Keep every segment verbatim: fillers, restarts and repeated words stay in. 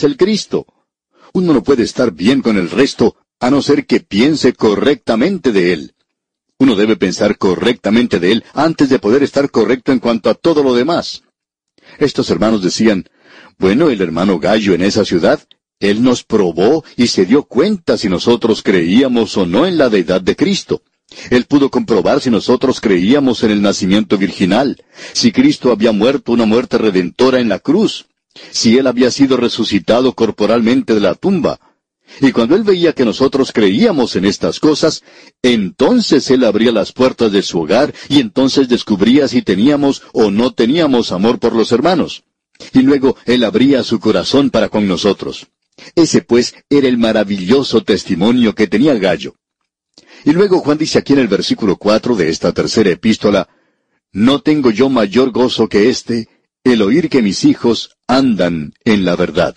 es el Cristo. Uno no puede estar bien con el resto a no ser que piense correctamente de él. Uno debe pensar correctamente de él antes de poder estar correcto en cuanto a todo lo demás. Estos hermanos decían, bueno, el hermano Gallo en esa ciudad, él nos probó y se dio cuenta si nosotros creíamos o no en la deidad de Cristo. Él pudo comprobar si nosotros creíamos en el nacimiento virginal, si Cristo había muerto una muerte redentora en la cruz, si Él había sido resucitado corporalmente de la tumba. Y cuando Él veía que nosotros creíamos en estas cosas, entonces Él abría las puertas de su hogar y entonces descubría si teníamos o no teníamos amor por los hermanos. Y luego Él abría su corazón para con nosotros. Ese, pues, era el maravilloso testimonio que tenía Gallo. Y luego Juan dice aquí en el versículo cuatro de esta tercera epístola, «No tengo yo mayor gozo que este, el oír que mis hijos andan en la verdad».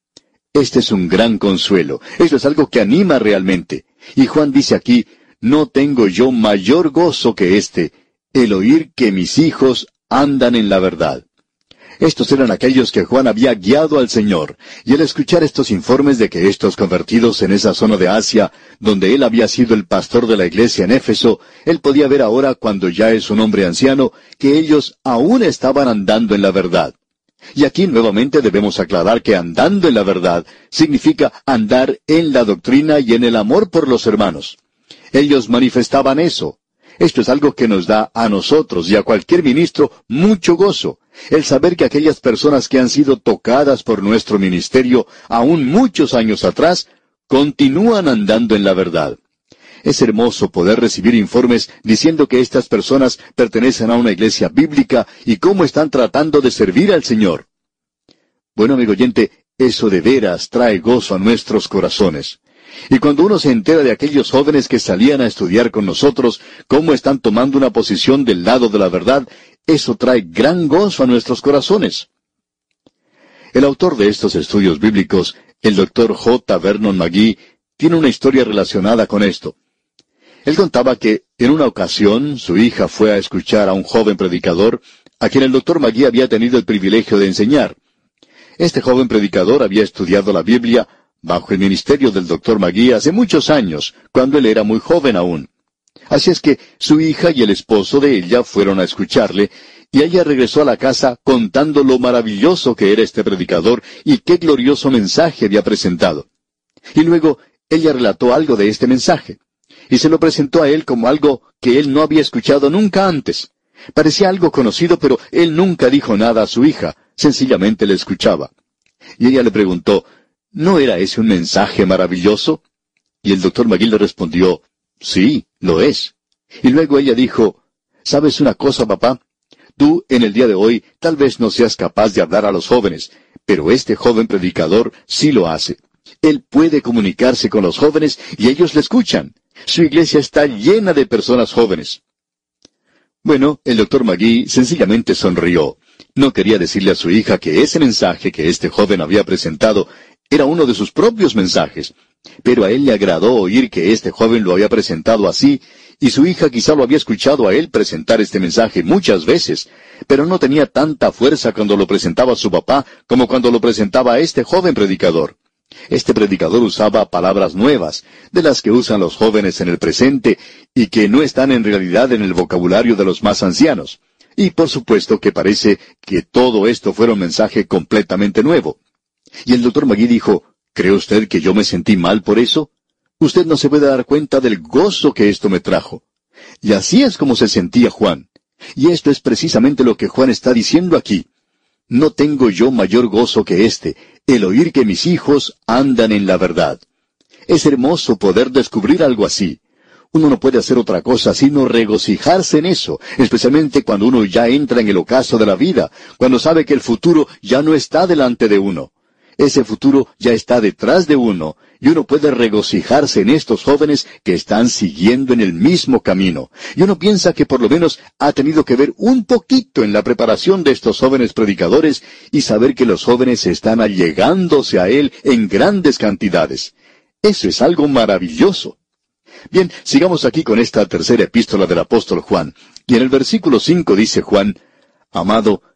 Este es un gran consuelo. Esto es algo que anima realmente. Y Juan dice aquí, «No tengo yo mayor gozo que este, el oír que mis hijos andan en la verdad». Estos eran aquellos que Juan había guiado al Señor, y al escuchar estos informes de que estos convertidos en esa zona de Asia, donde él había sido el pastor de la iglesia en Éfeso, él podía ver ahora, cuando ya es un hombre anciano, que ellos aún estaban andando en la verdad. Y aquí nuevamente debemos aclarar que andando en la verdad significa andar en la doctrina y en el amor por los hermanos. Ellos manifestaban eso. Esto es algo que nos da a nosotros y a cualquier ministro mucho gozo, el saber que aquellas personas que han sido tocadas por nuestro ministerio aún muchos años atrás, continúan andando en la verdad. Es hermoso poder recibir informes diciendo que estas personas pertenecen a una iglesia bíblica y cómo están tratando de servir al Señor. Bueno, amigo oyente, eso de veras trae gozo a nuestros corazones. Y cuando uno se entera de aquellos jóvenes que salían a estudiar con nosotros, cómo están tomando una posición del lado de la verdad, eso trae gran gozo a nuestros corazones. El autor de estos estudios bíblicos, el doctor J. Vernon McGee, tiene una historia relacionada con esto. Él contaba que, en una ocasión, su hija fue a escuchar a un joven predicador, a quien el doctor McGee había tenido el privilegio de enseñar. Este joven predicador había estudiado la Biblia bajo el ministerio del doctor McGee hace muchos años, cuando él era muy joven aún. Así es que su hija y el esposo de ella fueron a escucharle, y ella regresó a la casa contando lo maravilloso que era este predicador y qué glorioso mensaje había presentado. Y luego ella relató algo de este mensaje, y se lo presentó a él como algo que él no había escuchado nunca antes. Parecía algo conocido, pero él nunca dijo nada a su hija, sencillamente le escuchaba. Y ella le preguntó, ¿no era ese un mensaje maravilloso? Y el doctor McGee le respondió, sí, lo es. Y luego ella dijo, ¿sabes una cosa, papá? Tú, en el día de hoy, tal vez no seas capaz de hablar a los jóvenes, pero este joven predicador sí lo hace. Él puede comunicarse con los jóvenes y ellos le escuchan. Su iglesia está llena de personas jóvenes. Bueno, el doctor McGee sencillamente sonrió. No quería decirle a su hija que ese mensaje que este joven había presentado era uno de sus propios mensajes, pero a él le agradó oír que este joven lo había presentado así, y su hija quizá lo había escuchado a él presentar este mensaje muchas veces, pero no tenía tanta fuerza cuando lo presentaba su papá como cuando lo presentaba a este joven predicador. Este predicador usaba palabras nuevas, de las que usan los jóvenes en el presente, y que no están en realidad en el vocabulario de los más ancianos. Y por supuesto que parece que todo esto fuera un mensaje completamente nuevo. Y el doctor McGee dijo, ¿cree usted que yo me sentí mal por eso? Usted no se puede dar cuenta del gozo que esto me trajo. Y así es como se sentía Juan. Y esto es precisamente lo que Juan está diciendo aquí. No tengo yo mayor gozo que este, el oír que mis hijos andan en la verdad. Es hermoso poder descubrir algo así. Uno no puede hacer otra cosa sino regocijarse en eso, especialmente cuando uno ya entra en el ocaso de la vida, cuando sabe que el futuro ya no está delante de uno. Ese futuro ya está detrás de uno, y uno puede regocijarse en estos jóvenes que están siguiendo en el mismo camino. Y uno piensa que por lo menos ha tenido que ver un poquito en la preparación de estos jóvenes predicadores y saber que los jóvenes están allegándose a él en grandes cantidades. Eso es algo maravilloso. Bien, sigamos aquí con esta tercera epístola del apóstol Juan. Y en el versículo cinco dice Juan, «Amado,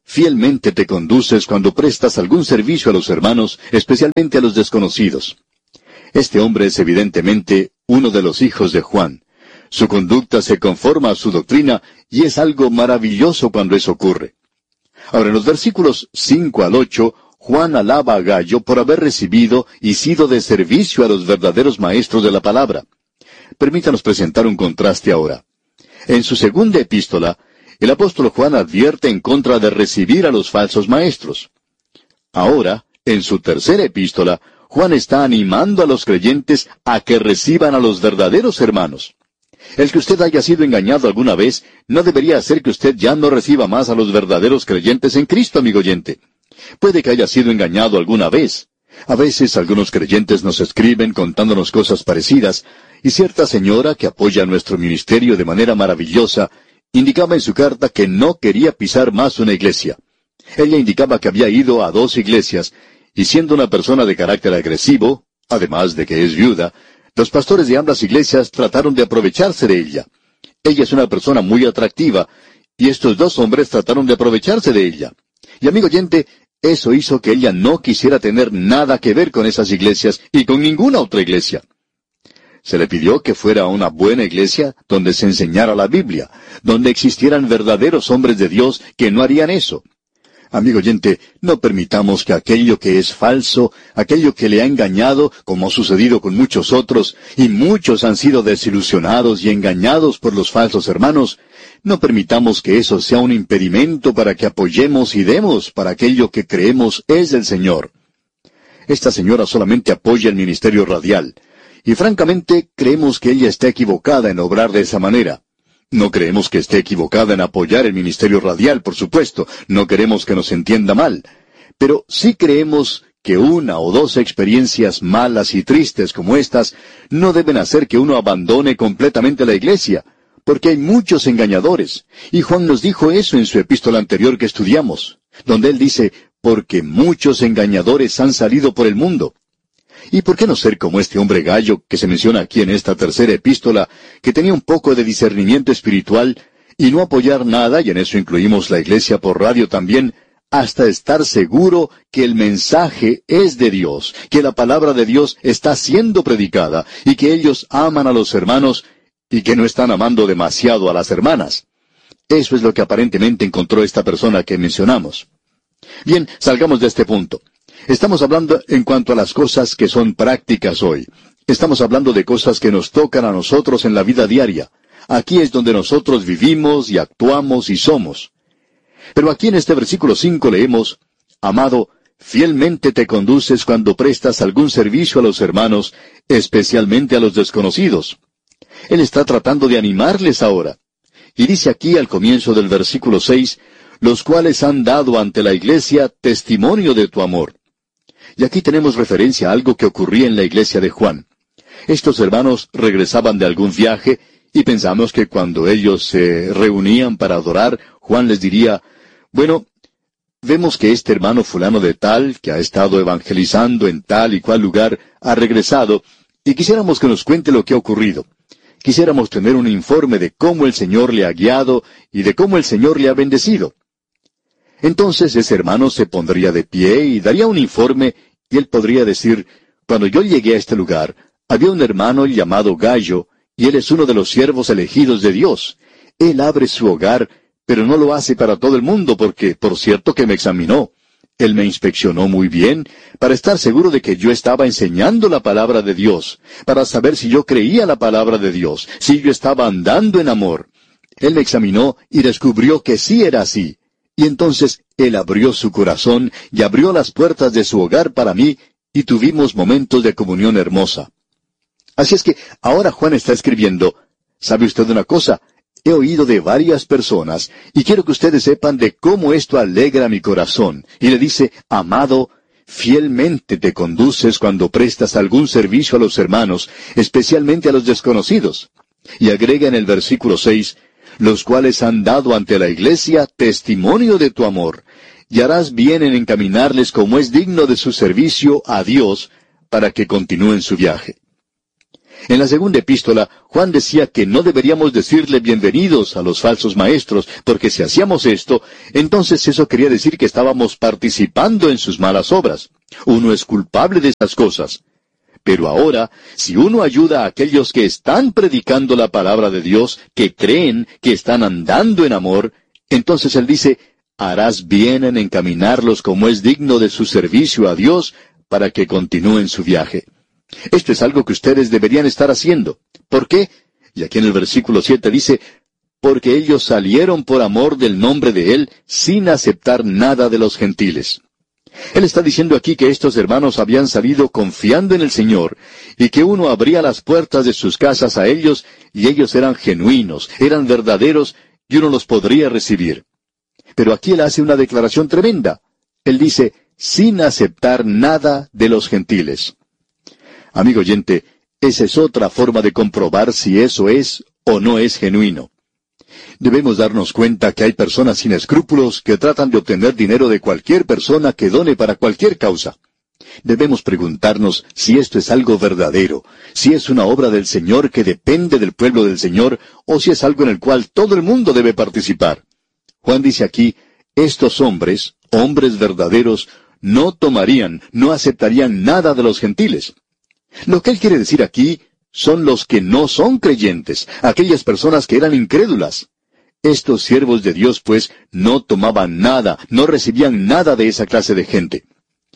fielmente te conduces cuando prestas algún servicio a los hermanos, especialmente a los desconocidos. Este hombre es evidentemente uno de los hijos de Juan. Su conducta se conforma a su doctrina y es algo maravilloso cuando eso ocurre. Ahora, en los versículos cinco al ocho, Juan alaba a Gallo por haber recibido y sido de servicio a los verdaderos maestros de la palabra. Permítanos presentar un contraste ahora. En su segunda epístola, el apóstol Juan advierte en contra de recibir a los falsos maestros. Ahora, en su tercera epístola, Juan está animando a los creyentes a que reciban a los verdaderos hermanos. El que usted haya sido engañado alguna vez no debería hacer que usted ya no reciba más a los verdaderos creyentes en Cristo, amigo oyente. Puede que haya sido engañado alguna vez. A veces algunos creyentes nos escriben contándonos cosas parecidas, y cierta señora que apoya nuestro ministerio de manera maravillosa indicaba en su carta que no quería pisar más una iglesia. Ella indicaba que había ido a dos iglesias, y siendo una persona de carácter agresivo, además de que es viuda, los pastores de ambas iglesias trataron de aprovecharse de ella. Ella es una persona muy atractiva, y estos dos hombres trataron de aprovecharse de ella. Y amigo oyente, eso hizo que ella no quisiera tener nada que ver con esas iglesias y con ninguna otra iglesia. Se le pidió que fuera a una buena iglesia donde se enseñara la Biblia, donde existieran verdaderos hombres de Dios que no harían eso. Amigo oyente, no permitamos que aquello que es falso, aquello que le ha engañado, como ha sucedido con muchos otros, y muchos han sido desilusionados y engañados por los falsos hermanos, no permitamos que eso sea un impedimento para que apoyemos y demos para aquello que creemos es del Señor. Esta señora solamente apoya el ministerio radial, y francamente creemos que ella está equivocada en obrar de esa manera. No creemos que esté equivocada en apoyar el ministerio radial, por supuesto, no queremos que nos entienda mal, pero sí creemos que una o dos experiencias malas y tristes como estas no deben hacer que uno abandone completamente la iglesia, porque hay muchos engañadores, y Juan nos dijo eso en su epístola anterior que estudiamos, donde él dice, porque muchos engañadores han salido por el mundo. ¿Y por qué no ser como este hombre Gallo, que se menciona aquí en esta tercera epístola, que tenía un poco de discernimiento espiritual, y no apoyar nada, y en eso incluimos la iglesia por radio también, hasta estar seguro que el mensaje es de Dios, que la palabra de Dios está siendo predicada, y que ellos aman a los hermanos, y que no están amando demasiado a las hermanas? Eso es lo que aparentemente encontró esta persona que mencionamos. Bien, salgamos de este punto. Estamos hablando en cuanto a las cosas que son prácticas hoy. Estamos hablando de cosas que nos tocan a nosotros en la vida diaria. Aquí es donde nosotros vivimos y actuamos y somos. Pero aquí en este versículo cinco leemos, Amado, fielmente te conduces cuando prestas algún servicio a los hermanos, especialmente a los desconocidos. Él está tratando de animarles ahora. Y dice aquí al comienzo del versículo seis, los cuales han dado ante la iglesia testimonio de tu amor. Y aquí tenemos referencia a algo que ocurría en la iglesia de Juan. Estos hermanos regresaban de algún viaje y pensamos que cuando ellos se reunían para adorar, Juan les diría, bueno, vemos que este hermano fulano de tal, que ha estado evangelizando en tal y cual lugar, ha regresado, y quisiéramos que nos cuente lo que ha ocurrido. Quisiéramos tener un informe de cómo el Señor le ha guiado y de cómo el Señor le ha bendecido. Entonces ese hermano se pondría de pie y daría un informe, y él podría decir, cuando yo llegué a este lugar, había un hermano llamado Gallo, y él es uno de los siervos elegidos de Dios. Él abre su hogar, pero no lo hace para todo el mundo, porque, por cierto, que me examinó. Él me inspeccionó muy bien, para estar seguro de que yo estaba enseñando la palabra de Dios, para saber si yo creía la palabra de Dios, si yo estaba andando en amor. Él me examinó y descubrió que sí era así. Y entonces Él abrió su corazón y abrió las puertas de su hogar para mí, y tuvimos momentos de comunión hermosa. Así es que ahora Juan está escribiendo, ¿sabe usted una cosa? He oído de varias personas, y quiero que ustedes sepan de cómo esto alegra mi corazón. Y le dice, amado, fielmente te conduces cuando prestas algún servicio a los hermanos, especialmente a los desconocidos. Y agrega en el versículo seis, los cuales han dado ante la iglesia testimonio de tu amor, y harás bien en encaminarles como es digno de su servicio a Dios, para que continúen su viaje. En la segunda epístola, Juan decía que no deberíamos decirle bienvenidos a los falsos maestros, porque si hacíamos esto, entonces eso quería decir que estábamos participando en sus malas obras. Uno es culpable de esas cosas. Pero ahora, si uno ayuda a aquellos que están predicando la palabra de Dios, que creen, que están andando en amor, entonces él dice, harás bien en encaminarlos como es digno de su servicio a Dios, para que continúen su viaje. Esto es algo que ustedes deberían estar haciendo. ¿Por qué? Y aquí en el versículo siete dice, porque ellos salieron por amor del nombre de Él, sin aceptar nada de los gentiles. Él está diciendo aquí que estos hermanos habían salido confiando en el Señor, y que uno abría las puertas de sus casas a ellos, y ellos eran genuinos, eran verdaderos, y uno los podría recibir. Pero aquí él hace una declaración tremenda. Él dice, sin aceptar nada de los gentiles. Amigo oyente, esa es otra forma de comprobar si eso es o no es genuino. Debemos darnos cuenta que hay personas sin escrúpulos que tratan de obtener dinero de cualquier persona que done para cualquier causa. Debemos preguntarnos si esto es algo verdadero, si es una obra del Señor que depende del pueblo del Señor, o si es algo en el cual todo el mundo debe participar. Juan dice aquí, estos hombres, hombres verdaderos, no tomarían, no aceptarían nada de los gentiles. Lo que él quiere decir aquí son los que no son creyentes, aquellas personas que eran incrédulas. Estos siervos de Dios, pues, no tomaban nada, no recibían nada de esa clase de gente.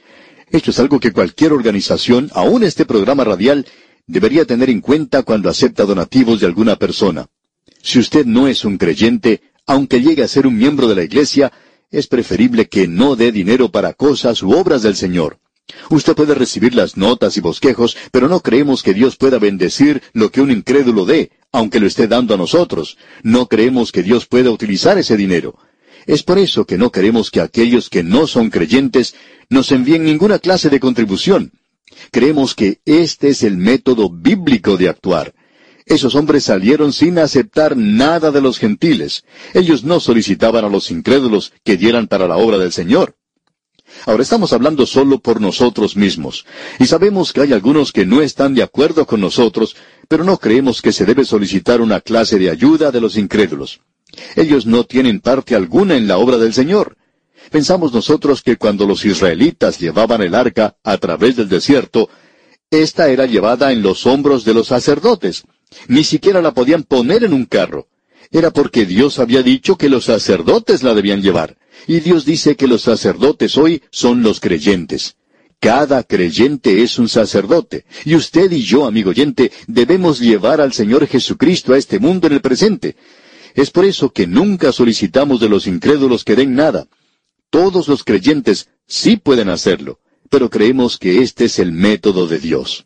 Esto es algo que cualquier organización, aun este programa radial, debería tener en cuenta cuando acepta donativos de alguna persona. Si usted no es un creyente, aunque llegue a ser un miembro de la iglesia, es preferible que no dé dinero para cosas u obras del Señor. Usted puede recibir las notas y bosquejos, pero no creemos que Dios pueda bendecir lo que un incrédulo dé, aunque lo esté dando a nosotros. No creemos que Dios pueda utilizar ese dinero. Es por eso que no queremos que aquellos que no son creyentes nos envíen ninguna clase de contribución. Creemos que este es el método bíblico de actuar. Esos hombres salieron sin aceptar nada de los gentiles. Ellos no solicitaban a los incrédulos que dieran para la obra del Señor. Ahora estamos hablando solo por nosotros mismos, y sabemos que hay algunos que no están de acuerdo con nosotros, pero no creemos que se debe solicitar una clase de ayuda de los incrédulos. Ellos no tienen parte alguna en la obra del Señor. Pensamos nosotros que cuando los israelitas llevaban el arca a través del desierto, esta era llevada en los hombros de los sacerdotes. Ni siquiera la podían poner en un carro. Era porque Dios había dicho que los sacerdotes la debían llevar. Y Dios dice que los sacerdotes hoy son los creyentes. Cada creyente es un sacerdote. Y usted y yo, amigo oyente, debemos llevar al Señor Jesucristo a este mundo en el presente. Es por eso que nunca solicitamos de los incrédulos que den nada. Todos los creyentes sí pueden hacerlo, pero creemos que este es el método de Dios.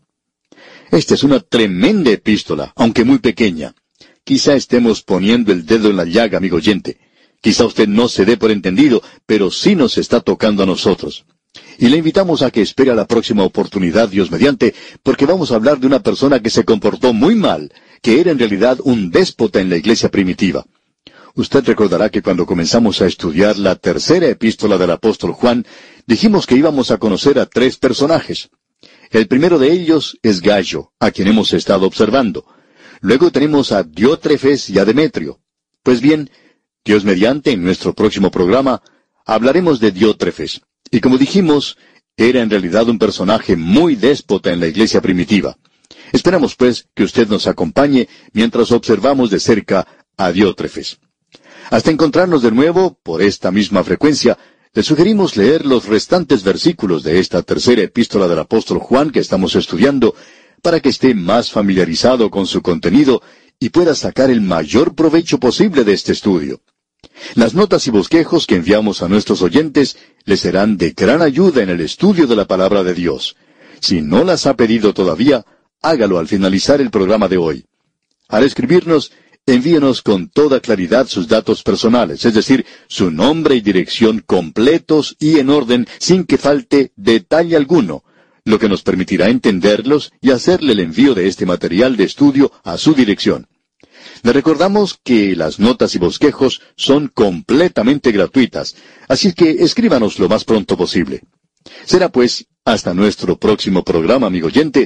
Esta es una tremenda epístola, aunque muy pequeña. Quizá estemos poniendo el dedo en la llaga, amigo oyente. Quizá usted no se dé por entendido, pero sí nos está tocando a nosotros. Y le invitamos a que espere a la próxima oportunidad, Dios mediante, porque vamos a hablar de una persona que se comportó muy mal, que era en realidad un déspota en la iglesia primitiva. Usted recordará que cuando comenzamos a estudiar la tercera epístola del apóstol Juan, dijimos que íbamos a conocer a tres personajes. El primero de ellos es Gallo, a quien hemos estado observando. Luego tenemos a Diótrefes y a Demetrio. Pues bien, Dios mediante, en nuestro próximo programa, hablaremos de Diótrefes. Y como dijimos, era en realidad un personaje muy déspota en la iglesia primitiva. Esperamos pues que usted nos acompañe mientras observamos de cerca a Diótrefes. Hasta encontrarnos de nuevo, por esta misma frecuencia, le sugerimos leer los restantes versículos de esta tercera epístola del apóstol Juan que estamos estudiando, para que esté más familiarizado con su contenido y pueda sacar el mayor provecho posible de este estudio. Las notas y bosquejos que enviamos a nuestros oyentes les serán de gran ayuda en el estudio de la palabra de Dios. Si no las ha pedido todavía, hágalo al finalizar el programa de hoy. Al escribirnos, envíenos con toda claridad sus datos personales, es decir, su nombre y dirección completos y en orden, sin que falte detalle alguno, lo que nos permitirá entenderlos y hacerle el envío de este material de estudio a su dirección. Le recordamos que las notas y bosquejos son completamente gratuitas, así que escríbanos lo más pronto posible. Será pues hasta nuestro próximo programa, amigo oyente,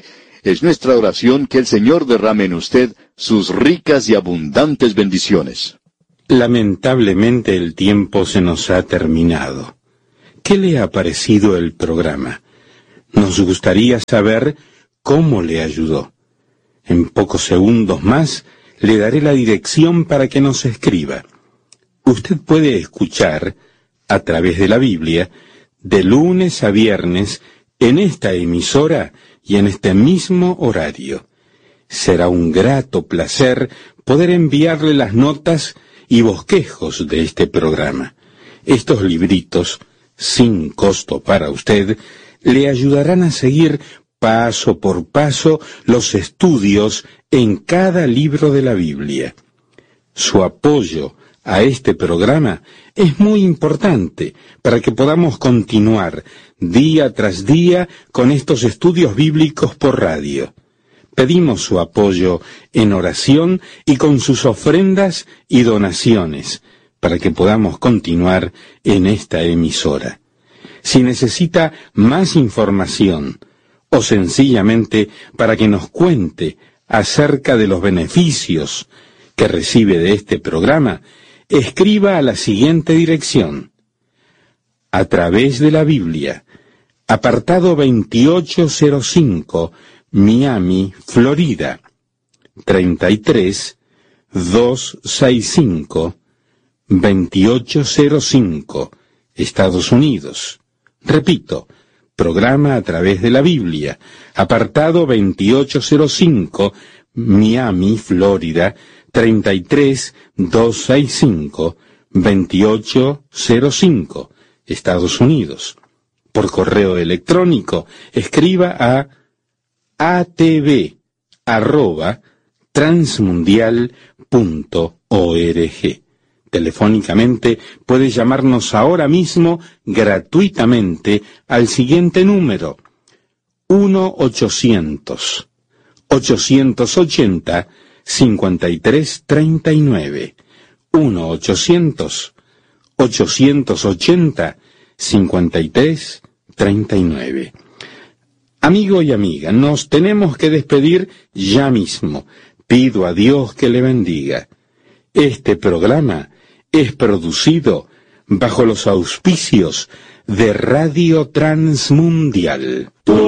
Es nuestra oración que el Señor derrame en usted sus ricas y abundantes bendiciones. Lamentablemente el tiempo se nos ha terminado. ¿Qué le ha parecido el programa? Nos gustaría saber cómo le ayudó. En pocos segundos más le daré la dirección para que nos escriba. Usted puede escuchar, a través de la Biblia, de lunes a viernes, en esta emisora y en este mismo horario. Será un grato placer poder enviarle las notas y bosquejos de este programa. Estos libritos, sin costo para usted, le ayudarán a seguir paso por paso los estudios en cada libro de la Biblia. Su apoyo a este programa es muy importante para que podamos continuar día tras día con estos estudios bíblicos por radio. Pedimos su apoyo en oración y con sus ofrendas y donaciones para que podamos continuar en esta emisora. Si necesita más información o sencillamente para que nos cuente acerca de los beneficios que recibe de este programa, escriba a la siguiente dirección: a través de la Biblia, apartado veintiocho cero cinco, Miami, Florida, treinta y tres, doscientos sesenta y cinco, veintiocho cero cinco, Estados Unidos. Repito, programa a través de la Biblia, apartado veintiocho cero cinco, Miami, Florida, treinta y tres, doscientos sesenta y cinco, veintiocho cero cinco, Estados Unidos. Por correo electrónico, escriba a atv arroba transmundial punto org. Telefónicamente puede llamarnos ahora mismo gratuitamente al siguiente número: uno ochocientos, ochocientos ochenta, cincuenta y tres treinta y nueve. uno ochocientos, ochocientos ochenta, cincuenta y tres treinta y nueve. Amigo y amiga, nos tenemos que despedir ya mismo. Pido a Dios que le bendiga. Este programa es producido bajo los auspicios de Radio Transmundial.